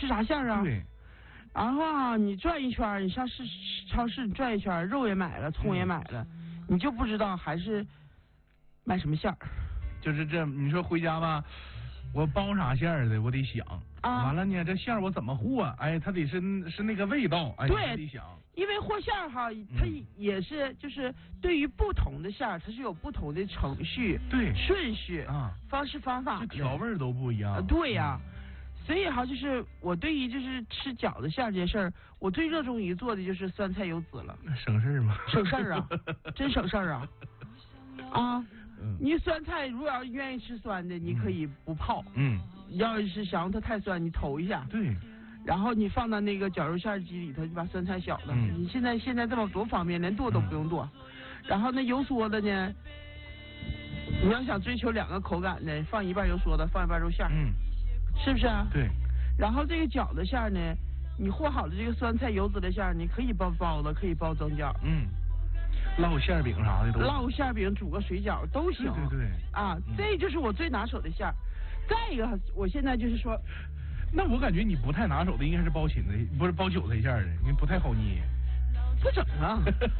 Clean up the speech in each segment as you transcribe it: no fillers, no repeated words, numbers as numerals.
吃啥馅儿啊？ 对。 然后啊，你转一圈，你上超市转一圈，肉也买了，葱也买了，你就不知道还是买什么馅儿。 就是这，你说回家吧，我包啥馅儿的，我得想。完了呢，这馅儿我怎么和？哎，它得是那个味道，哎， 对， 得想。 因为和馅儿哈，它也是就是对于不同的馅儿，它是有不同的程序、 对顺序啊、方式方法的， 调味都不一样。 对呀。所以哈，就是我对于就是吃饺子馅儿这件事儿，我最热衷于做的就是酸菜油子了。 省事儿吗？ 省事儿啊，真省事儿啊！啊，你酸菜如果要愿意吃酸的，你可以不泡。要是想让它太酸，你投一下。 对。 然后你放到那个绞肉馅机里头，就把酸菜小了。你现在这么多方便，连剁都不用剁。然后那油缩的呢，你要想追求2个口感呢，放一半油缩的，放一半肉馅。是不是啊？ 对。 然后这个饺子馅呢，你和好的这个酸菜油脂的馅，你可以包包子，可以包蒸饺。 烙馅饼啥的都。 烙馅饼、煮个水饺都行。 对。 啊，这就是我最拿手的馅。再一个，我现在就是说， 那我感觉你不太拿手的应该是包芹子，不是包韭菜馅的，因为不太好捏。 不整啊！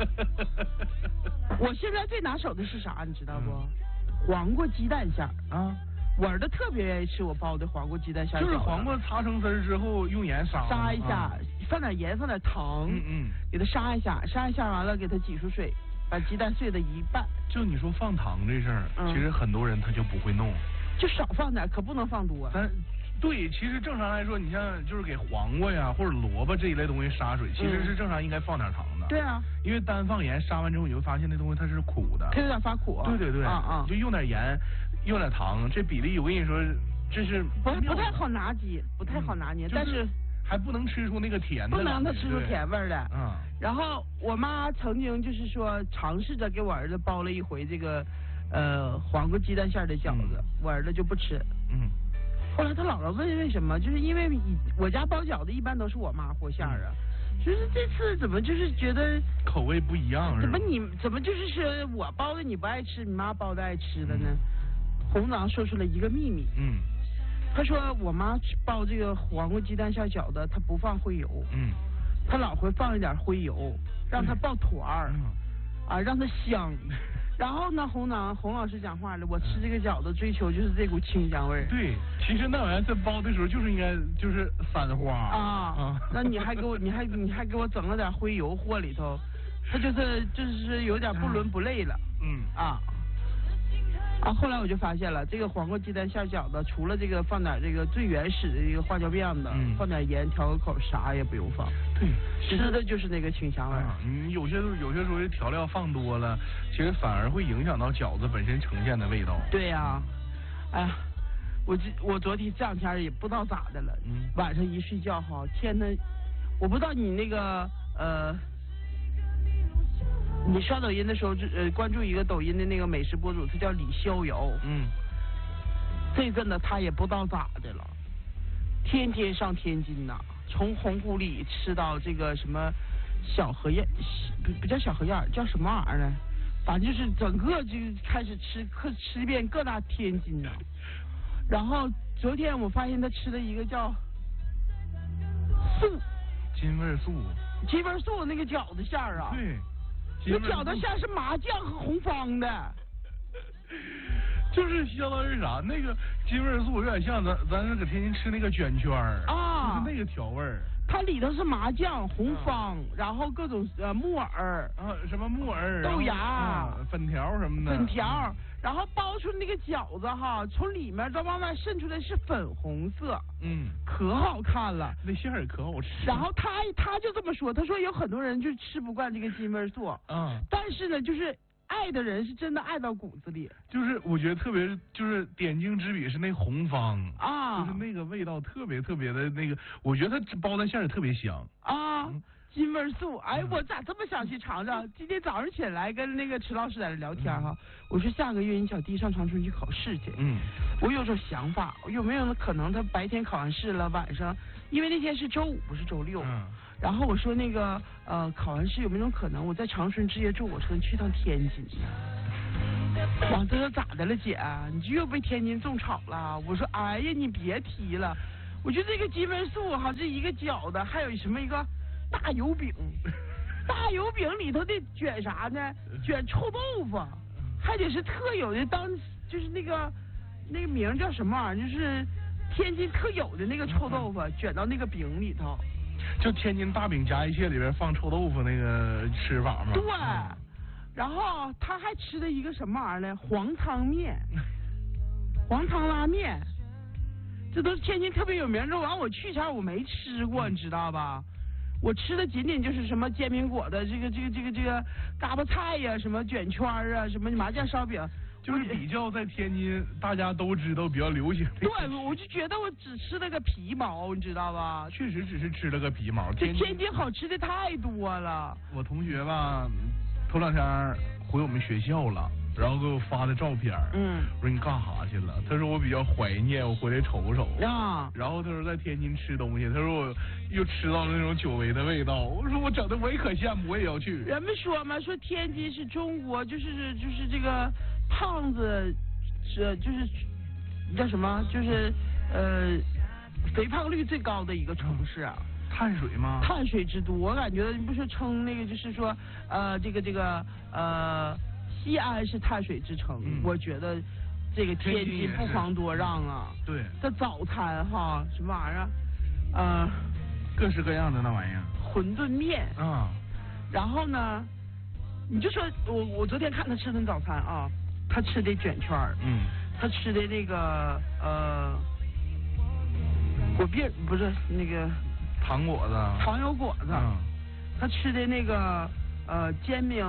我现在最拿手的是啥，你知道不？黄瓜鸡蛋馅啊。我儿子特别愿意吃我包的黄瓜鸡蛋馅， 就是黄瓜擦成丝之后用盐杀一下，放点盐，放点糖，给它杀一下完了给它挤出水，把鸡蛋碎的一半。 就你说放糖这事儿，其实很多人他就不会弄， 就少放点，可不能放多。 对，其实正常来说，你像就是给黄瓜呀或者萝卜这一类东西杀水，其实是正常应该放点糖的。 对啊， 因为单放盐杀完之后，你会发现那东西它是苦的， 它有点发苦。 对，就用点盐，用点糖，这比例我跟你说，这是不太好拿捏，但是还不能吃出那个甜的， 不能让它吃出甜味的。然后我妈曾经就是说尝试着给我儿子包了一回这个黄瓜鸡蛋馅的饺子，我儿子就不吃。后来他姥姥问为什么，就是因为我家包饺子一般都是我妈和馅儿啊，就是这次怎么就是觉得口味不一样， 怎么就是说我包的你不爱吃，你妈包的爱吃的呢？红囊说出了一个秘密，他说我妈包这个黄瓜鸡蛋馅饺子，她不放灰油，她老会放一点灰油，让它爆团儿，让它香。然后呢，洪老师讲话了，我吃这个饺子追求就是这股清香味儿。 对，其实那玩意儿在包的时候就是应该就是散花啊。那你还给我整了点灰油和里头，它就是有点不伦不类了。后来我就发现了，这个黄瓜鸡蛋馅饺子，除了这个放点这个最原始的这个花椒面子，放点盐调个口，啥也不用放。 对， 吃的就是那个清香味。 你有些时候调料放多了，其实反而会影响到饺子本身呈现的味道。 对呀，哎呀，我昨天这2天也不知道咋的了，晚上一睡觉哈，天呐，我不知道你那个你刷抖音的时候，关注一个抖音的那个美食博主，他叫李逍遥。这阵子他也不知道咋的了，天天上天津呐，从红湖里吃到这个什么小河沿，不叫小河沿，叫什么玩意儿呢？反正就是整个就开始吃遍各大天津呐。然后昨天我发现他吃的一个叫金味素那个饺子馅儿啊。 对。 那饺子馅是麻酱和红方的， 就是相当于啥？那个金味素有点像咱搁天津吃那个卷圈就是那个调味儿。 它里头是麻酱、红方，然后各种木耳什么木耳、 豆芽、 粉条什么的。 粉条，然后包出那个饺子哈，从里面到往外渗出来是粉红色，可好看了。 那馅儿可好吃。 然后他就这么说，他说有很多人就吃不惯这个金味素，但是呢，就是爱的人是真的爱到骨子里。 就是我觉得特别就是点睛之笔是那红方就是那个味道特别的那个，我觉得它包的馅儿特别香金味素，哎，我咋这么想去尝尝？今天早上起来跟那个池老师在这聊天哈，我说下个月你小弟上长春去考试去，我有种想法，有没有可能他白天考完试了，晚上，因为那天是周5不是周6，然后我说那个考完试有没有种可能我在长春直接坐火车去趟天津？他说咋的了姐？你就又被天津种草了？我说哎呀你别提了。 我觉得这个金焖素哈是一个饺子，还有什么一个大油饼，大油饼里头得卷啥呢？卷臭豆腐，还得是特有的就是那个名叫什么玩意儿，就是天津特有的那个臭豆腐，卷到那个饼里头。 就天津大饼夹一切里边放臭豆腐那个吃法吗？ 对，然后他还吃的一个什么玩意儿呢？黄汤面，黄汤拉面，这都是天津特别有名的。完我去前我没吃过，你知道吧？我吃的仅仅就是什么煎饼果子，这个嘎巴菜呀，什么卷圈啊，什么麻酱烧饼。 就是比较在天津大家都知道比较流行的。 对，我就觉得我只吃了个皮毛，你知道吧？ 确实只是吃了个皮毛。 这天津好吃的太多了。 我同学吧，头2天回我们学校了，然后给我发的照片。我说你干啥去了？他说我比较怀念，我回来瞅瞅。 啊。 然后他说在天津吃东西，他说我又吃到了那种久违的味道。我说我整的我也可羡慕，我也要去。 人们说嘛，说天津是中国就是这个。胖子就是叫什么？就是肥胖率最高的一个城市啊。 碳水吗？ 碳水之都，我感觉不是称那个，就是说这个西安是碳水之城，我觉得这个天津不遑多让啊。 对。 这早餐哈，什么玩意儿？ 各式各样的那玩意儿。 馄饨面。 啊。 然后呢，你就说我昨天看他吃顿早餐啊。他吃的卷圈儿，他吃的那个果篦不是那个糖果子， 糖油果子，他吃的那个煎饼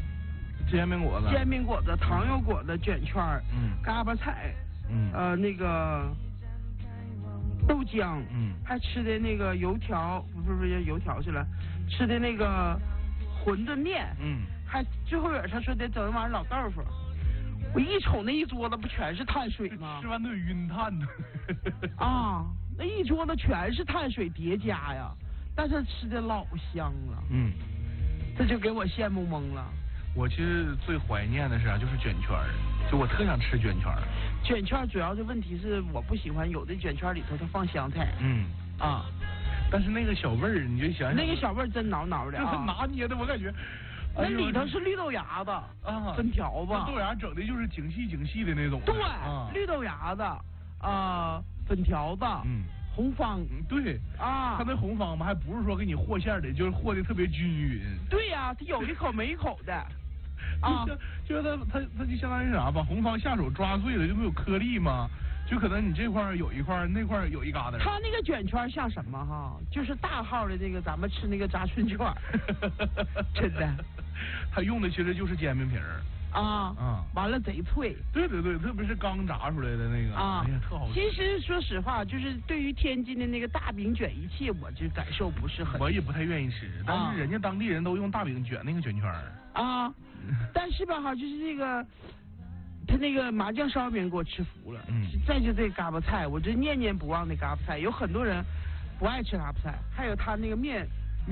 果子，糖油果子卷圈儿，嘎巴菜，那个豆浆，还吃的那个油条，不是油条去了，吃的那个馄饨面，还最后他说得整一碗老豆腐。我一瞅那一桌子不全是碳水吗？ 吃完都有晕碳的。 啊，那一桌子全是碳水叠加呀，但是吃的老香了。这就给我羡慕懵了。 我其实最怀念的是啥？就是卷圈儿，就我特想吃卷圈儿。 卷圈儿主要是问题是我不喜欢有的卷圈里头它放香菜。 但是那个小味儿，你就想想。 那个小味儿真挠挠的啊。 就是拿捏的，我感觉。 那里头是绿豆芽子粉条子， 豆芽整的就是精细的那种。 对，绿豆芽子粉条子，红方。 对啊，他那红方嘛，还不是说给你和馅的，就是和的特别均匀。 对呀，他有一口没一口的。 就是他就相当于啥，把红方下手抓碎了，就没有颗粒嘛。就可能你这块有一块，那块有一疙瘩。 他那个卷圈像什么哈？就是大号的那个咱们吃那个炸春卷，真的。 他用的其实就是煎饼皮儿完了贼脆。 对，特别是刚炸出来的那个哎呀，特好吃。 其实说实话，就是对于天津的那个大饼卷一切，我就感受不是很。 我也不太愿意吃，但是人家当地人都用大饼卷那个卷圈儿但是吧哈，就是这个。他那个麻酱烧饼给我吃服了，再就这嘎巴菜，我这念念不忘那嘎巴菜。有很多人不爱吃嘎巴菜，还有他那个面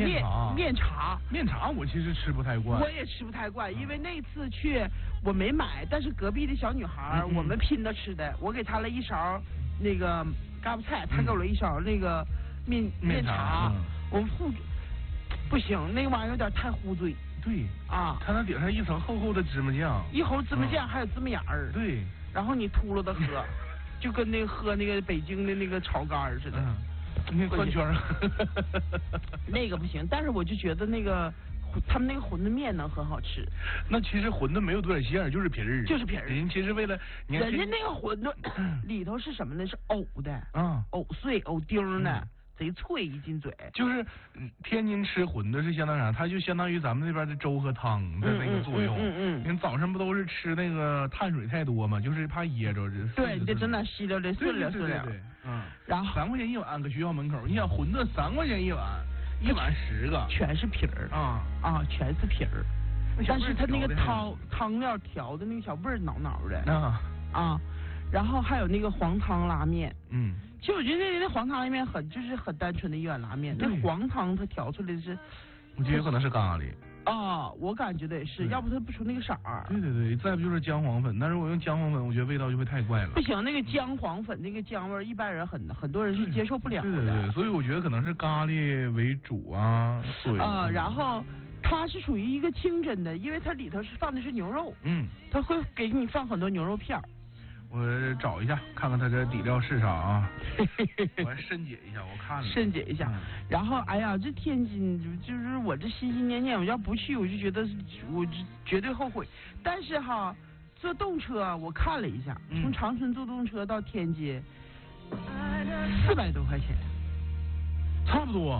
茶， 我其实吃不太惯。 我也吃不太惯，因为那次去我没买，但是隔壁的小女孩我们拼着吃的，我给她了一勺那个嘎巴菜，她给我了一勺那个面茶，我们不行，那个玩意儿有点太糊嘴。 对它那顶上一层厚厚的芝麻酱， 一盒芝麻酱还有芝麻芽儿。 对， 然后你秃噜的喝，就跟那个喝那个北京的那个炒肝似的。 那转圈那个不行，但是我就觉得那个他们那个馄饨面能很好吃。 那其实馄饨没有多少馅儿，就是皮儿。 就是皮儿。 人其实为了人家那个馄饨里头是什么呢？是藕的，藕碎、藕丁的。贼脆一进嘴， 就是天津吃馄饨是相当于啥？它就相当于咱们那边的粥和汤的那个作用。你早上不都是吃那个碳水太多嘛，就是怕噎着。 对，你得整点稀溜的顺溜。然后 3块钱一碗，搁学校门口，你想馄饨3块钱一碗，一碗10个， 全是皮儿。全是皮儿。但是它那个汤料调的那个小味儿挠挠的。然后还有那个黄汤拉面。其实我觉得那黄汤拉面就是很单纯的一碗拉面，那黄汤它调出来是我觉得有可能是咖喱。 啊，我感觉的也是，要不它不出那个色儿。 对对对，再不就是姜黄粉，但是我用姜黄粉，我觉得味道就会太怪了。 不行，那个姜黄粉那个姜味，一般人很多人是接受不了的。 对对对，所以我觉得可能是咖喱为主啊。对。 然后它是属于一个清真的，因为它里头是放的是牛肉。它会给你放很多牛肉片儿。 我找一下，看看它这底料是啥啊？我还深解一下，我看了。 深解一下，然后哎呀，这天津就是我这心心念念，我要不去，我就觉得我绝对后悔。但是哈，坐动车我看了一下，从长春坐动车到天津，400多块钱， 差不多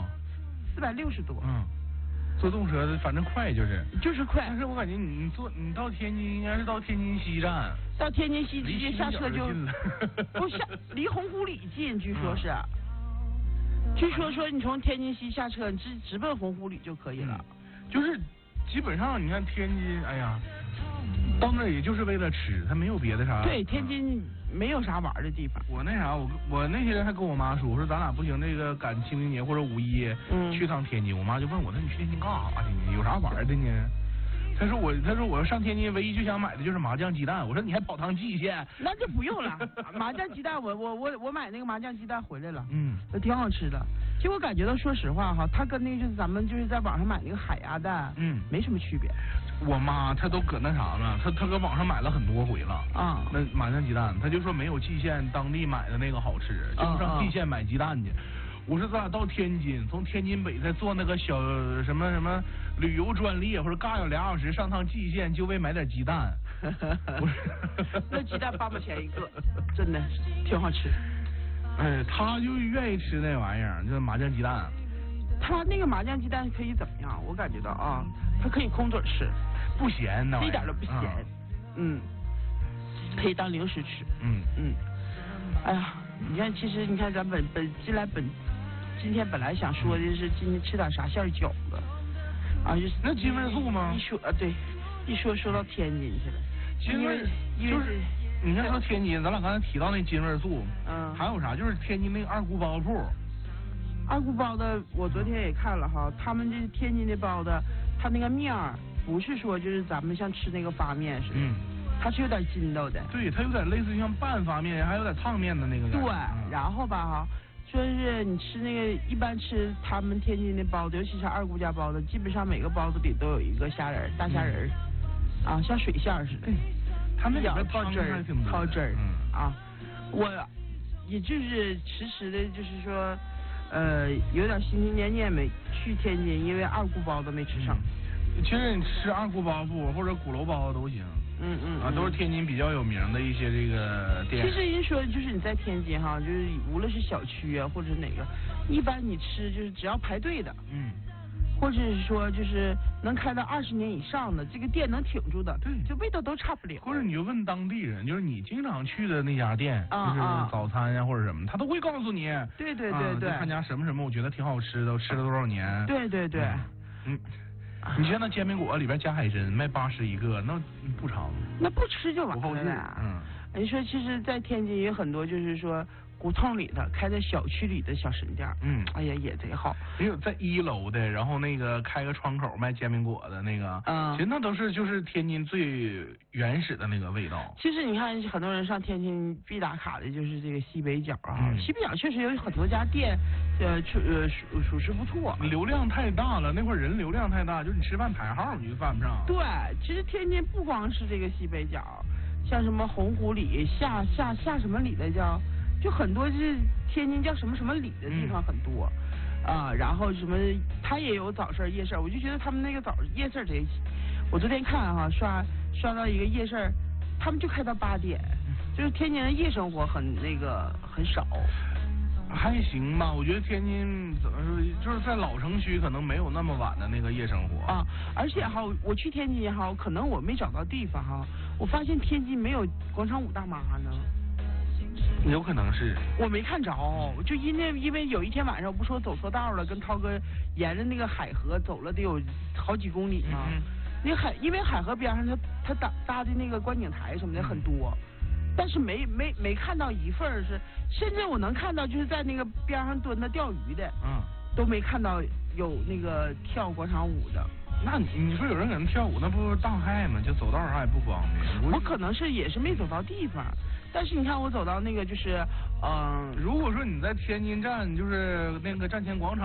，460多。 坐动车反正快就是快。 但是我感觉你到天津应该是到天津西站。 到天津西直接下车就不下，离洪湖里近，据说是。据说你从天津西下车，你直奔洪湖里就可以了。 就是基本上你看天津，哎呀，到那儿也就是为了吃，它没有别的啥。 对，天津没有啥玩的地方。 我那些人还跟我妈说，我说咱俩不行，那个赶清明节或者5一去趟天津。我妈就问我，那你去天津干啥去呢？有啥玩的呢？他说我上天津唯一就想买的就是麻酱鸡蛋。我说你还跑趟蓟县？ 那就不用了，麻酱鸡蛋我买那个麻酱鸡蛋回来了，挺好吃的。其实我感觉到，说实话哈，它跟那个就是咱们就是在网上买那个海鸭蛋，没什么区别。 我妈她都搁那啥呢，她搁网上买了很多回了那麻酱鸡蛋，她就说没有蓟县当地买的那个好吃，就上蓟县买鸡蛋去。我说咱俩到天津，从天津北再坐那个小什么旅游专列，或者尬有2小时上趟蓟县，就为买点鸡蛋。 那鸡蛋8毛钱一个，真的挺好吃。 他就愿意吃那玩意儿，就是麻酱鸡蛋。 他那个麻酱鸡蛋可以怎么样？我感觉到啊，它可以空嘴吃， 不咸的， 一点都不咸。可以当零食吃。哎呀，你看，其实你看咱今天本来想说的是今天吃点啥馅饺子就是那金味素吗？ 一说到天津去了。 金味就是你看说天津，咱俩刚才提到那金味素，还有啥？就是天津那个二姑包铺。 二姑包的，我昨天也看了哈，他们这天津的包的，它那个面儿不是说就是咱们像吃那个发面似的，它是有点筋道的。 对，它有点类似于像半发面，还有点烫面的那个感觉。 对，然后吧哈。说是你吃那个一般吃他们天津的包子，尤其是二姑家包子，基本上每个包子里都有一个虾仁，大虾仁像水馅似的。 他们里边泡汁儿我也就是迟的，就是说有点心心念念没去天津，因为二姑包子没吃上。 其实你吃二姑包子或者鼓楼包子都行。都是天津比较有名的一些这个店。 其实人说就是你在天津哈，就是无论是小区啊或者哪个，一般你吃就是只要排队的，或者是说就是能开到20年以上的这个店能挺住的， 对， 就味道都差不了。 或者你就问当地人，就是你经常去的那家店，就是早餐呀或者什么，他都会告诉你。 对， 他家什么我觉得挺好吃的，吃了多少年。 对。 你像那煎饼果子里边加海参，卖80一个，那不成。 那不吃就完了。你说其实，在天津也很多，就是说胡同里的开在小区里的小食店，哎呀也贼好。 也有在1楼的，然后那个开个窗口卖煎饼果子那个，其实那都是就是天津最原始的那个味道。 其实你看，很多人上天津必打卡的就是这个西北角西北角确实有很多家店，属实不错。 流量太大了，那会儿人流量太大，就是你吃饭排号你就犯不上。 对，其实天津不光是这个西北角，像什么洪湖里、下什么里的叫。就很多就是天津叫什么什么里的地方很多，然后什么他也有早市夜市，我就觉得他们那个夜市这一起，我昨天看哈刷到一个夜市，他们就开到8点，就是天津的夜生活很少。 还行吧，我觉得天津怎么说，就是在老城区可能没有那么晚的那个夜生活而且哈，我去天津哈，可能我没找到地方哈，我发现天津没有广场舞大妈呢。 有可能是我没看着，就因为有一天晚上不说走错道了，跟涛哥沿着那个海河走了得有好几公里嘛。因为海河边上他搭的那个观景台什么的很多，但是没看到一份是，甚至我能看到就是在那个边上蹲着钓鱼的， 都没看到有那个跳广场舞的。 那你说有人搁那跳舞，那不是当害吗？就走道上也不方便。 我可能也是没走到地方，但是你看我走到那个就是， 如果说你在天津站，就是那个站前广场。